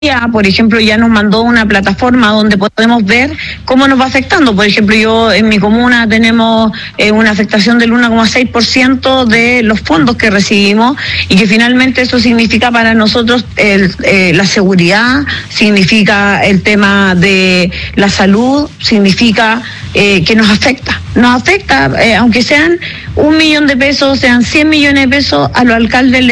por ejemplo, ya nos mandó una plataforma donde podemos ver cómo nos va afectando. Por ejemplo, yo en mi comuna tenemos una afectación del 1,6% de los fondos que recibimos, y que finalmente eso significa para nosotros la seguridad, significa el tema de la salud, significa que nos afecta, aunque sean 1 millón de pesos, sean 100 millones de pesos, a los alcaldes